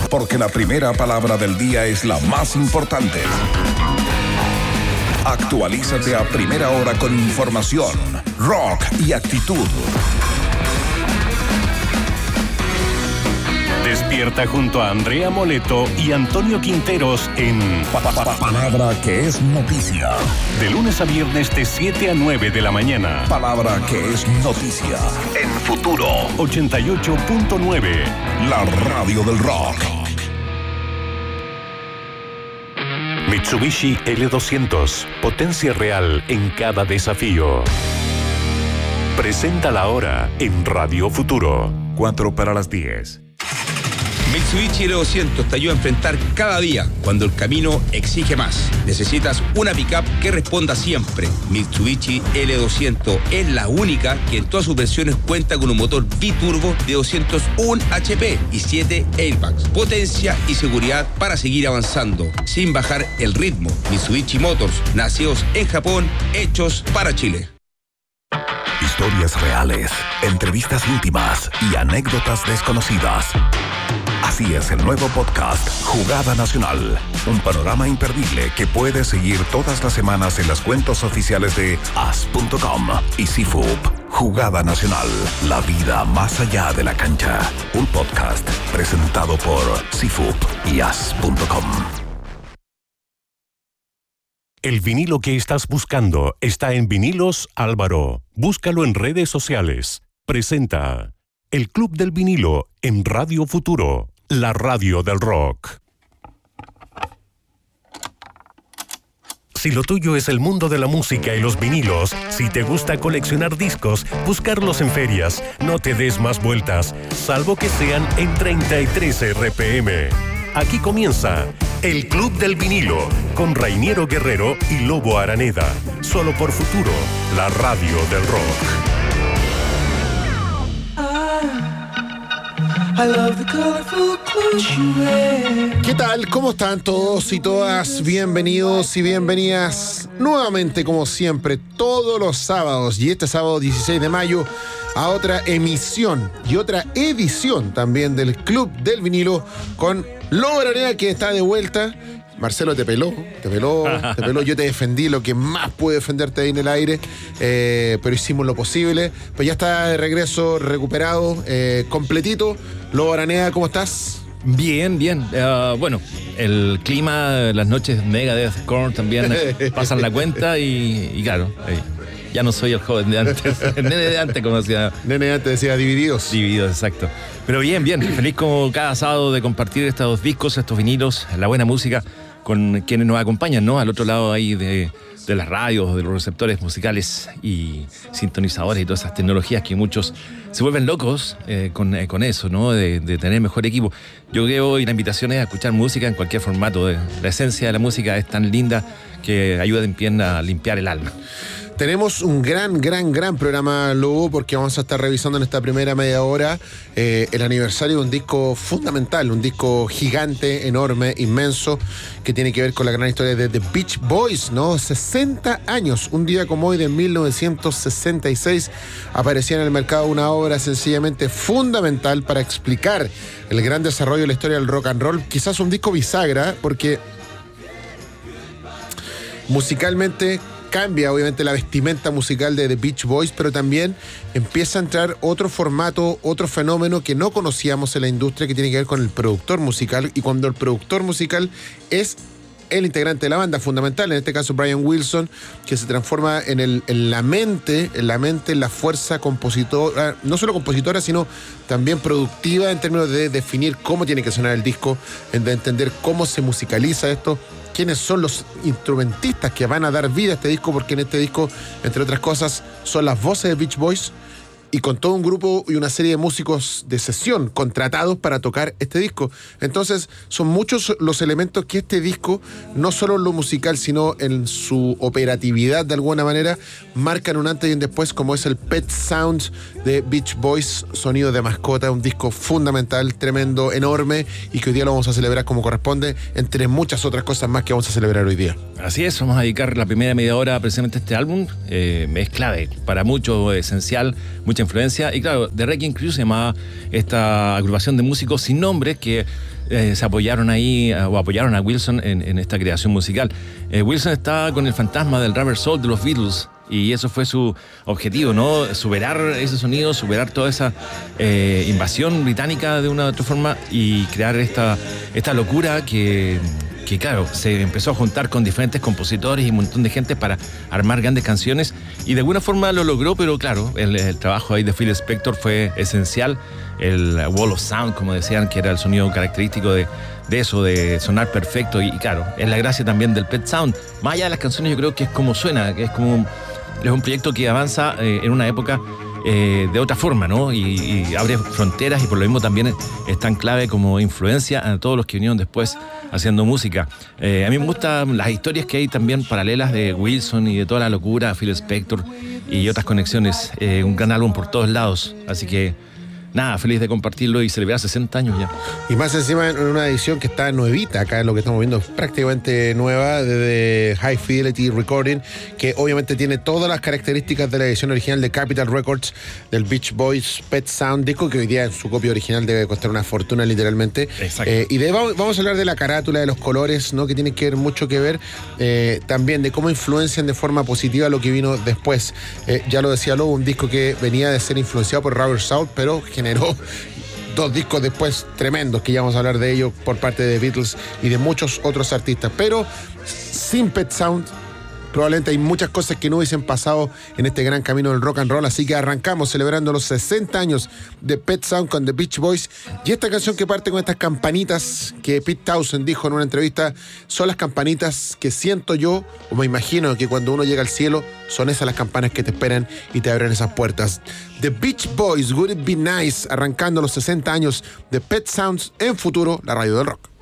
porque la primera palabra del día es la más importante. Actualízate a primera hora con información, rock y actitud. Despierta junto a Andrea Moleto y Antonio Quinteros en Palabra que es noticia. De lunes a viernes de 7 a 9 de la mañana. Palabra que es noticia. En Futuro 88.9. La radio del rock. Mitsubishi L200. Potencia real en cada desafío. Presenta la hora en Radio Futuro. 8:45. Mitsubishi L200 te ayuda a enfrentar cada día cuando el camino exige más. Necesitas una pickup que responda siempre. Mitsubishi L200 es la única que en todas sus versiones cuenta con un motor biturbo de 201 HP y 7 airbags. Potencia y seguridad para seguir avanzando sin bajar el ritmo. Mitsubishi Motors, nacidos en Japón, hechos para Chile. Historias reales, entrevistas íntimas y anécdotas desconocidas. Así es el nuevo podcast Jugada Nacional, un panorama imperdible que puedes seguir todas las semanas en las cuentas oficiales de as.com y CIFUP. Jugada Nacional, la vida más allá de la cancha. Un podcast presentado por CIFUP y as.com. El vinilo que estás buscando está en Vinilos Álvaro. Búscalo en redes sociales. Presenta El Club del Vinilo en Radio Futuro, la radio del rock. Si lo tuyo es el mundo de la música y los vinilos, si te gusta coleccionar discos, buscarlos en ferias, no te des más vueltas, salvo que sean en 33 RPM. Aquí comienza El Club del Vinilo con Rainiero Guerrero y Lobo Araneda. Solo por Futuro, la radio del rock. ¿Qué tal? ¿Cómo están todos y todas? Bienvenidos y bienvenidas nuevamente, como siempre, todos los sábados y este sábado 16 de mayo a otra emisión y otra edición también del Club del Vinilo con Lobo Araneda, que está de vuelta. Marcelo te peló. Yo te defendí lo que más pude defenderte ahí en el aire, pero hicimos lo posible. Pues ya está de regreso, recuperado, completito. Lobo Araneda, ¿cómo estás? Bien. Bueno, el clima, las noches Megadeth, Korn también pasan la cuenta y claro, ya no soy el joven de antes, el nene de antes, como decía. Nene de antes decía Divididos. Divididos, exacto. Pero bien, feliz como cada sábado de compartir estos discos, estos vinilos, la buena música con quienes nos acompañan, ¿no? Al otro lado ahí de las radios, de los receptores musicales y sintonizadores y todas esas tecnologías que muchos se vuelven locos con eso, ¿no? De tener mejor equipo. Yo creo, y la invitación es a escuchar música en cualquier formato. La esencia de la música es tan linda que ayuda a limpiar el alma. Tenemos un gran programa, Lobo, porque vamos a estar revisando en esta primera media hora el aniversario de un disco fundamental, un disco gigante, enorme, inmenso, que tiene que ver con la gran historia de The Beach Boys, ¿no? 60 años, un día como hoy de 1966, aparecía en el mercado una obra sencillamente fundamental para explicar el gran desarrollo de la historia del rock and roll. Quizás un disco bisagra, porque musicalmente cambia obviamente la vestimenta musical de The Beach Boys, pero también empieza a entrar otro formato, otro fenómeno que no conocíamos en la industria, que tiene que ver con el productor musical. Y cuando el productor musical es el integrante de la banda fundamental, en este caso Brian Wilson, que se transforma en la mente, en la fuerza compositora, no solo compositora, sino también productiva en términos de definir cómo tiene que sonar el disco, de entender cómo se musicaliza esto, quiénes son los instrumentistas que van a dar vida a este disco, porque en este disco, entre otras cosas, son las voces de Beach Boys, y con todo un grupo y una serie de músicos de sesión contratados para tocar este disco. Entonces, son muchos los elementos que este disco, no solo en lo musical, sino en su operatividad de alguna manera, marcan un antes y un después, como es el Pet Sounds de Beach Boys, sonido de mascota, un disco fundamental, tremendo, enorme, y que hoy día lo vamos a celebrar como corresponde, entre muchas otras cosas más que vamos a celebrar hoy día. Así es, vamos a dedicar la primera media hora precisamente a este álbum. Es clave, para muchos esencial. Mucha mucha influencia. Y claro, The Wrecking Crew se llamaba esta agrupación de músicos sin nombre que se apoyaron ahí, o apoyaron a Wilson en esta creación musical. Wilson estaba con el fantasma del Rubber Soul de los Beatles, y eso fue su objetivo, ¿no? Superar ese sonido, superar toda esa invasión británica de una u otra forma y crear esta locura que claro, se empezó a juntar con diferentes compositores y un montón de gente para armar grandes canciones, y de alguna forma lo logró, pero claro, el trabajo ahí de Phil Spector fue esencial. El Wall of Sound, como decían, que era el sonido característico de eso, de sonar perfecto, y claro, es la gracia también del Pet Sound. Más allá de las canciones, yo creo que es como suena, que es un proyecto que avanza en una época de otra forma, ¿no? Y abre fronteras, y por lo mismo también es tan clave como influencia a todos los que vinieron después haciendo música. A mí me gustan las historias que hay también paralelas de Wilson y de toda la locura, Phil Spector y otras conexiones. Un gran álbum por todos lados, así que nada, feliz de compartirlo y celebrar 60 años ya. Y más encima en una edición que está nuevita, acá lo que estamos viendo es prácticamente nueva, de High Fidelity Recording, que obviamente tiene todas las características de la edición original de Capitol Records del Beach Boys Pet Sound, disco que hoy día en su copia original debe costar una fortuna literalmente. Exacto. Vamos a hablar de la carátula, de los colores, ¿no? Que tienen que ver mucho que ver también de cómo influencian de forma positiva lo que vino después. Ya lo decía Lobo, un disco que venía de ser influenciado por Rubber Soul, pero generó 2 discos después tremendos, que ya vamos a hablar de ellos por parte de Beatles y de muchos otros artistas. Pero sin Pet Sound probablemente hay muchas cosas que no hubiesen pasado en este gran camino del rock and roll, así que arrancamos celebrando los 60 años de Pet Sound con The Beach Boys, y esta canción que parte con estas campanitas que Pete Townshend dijo en una entrevista, son las campanitas que siento yo, o me imagino que cuando uno llega al cielo, son esas las campanas que te esperan y te abren esas puertas. The Beach Boys, Would It Be Nice, arrancando los 60 años de Pet Sounds en Futuro, la radio del rock.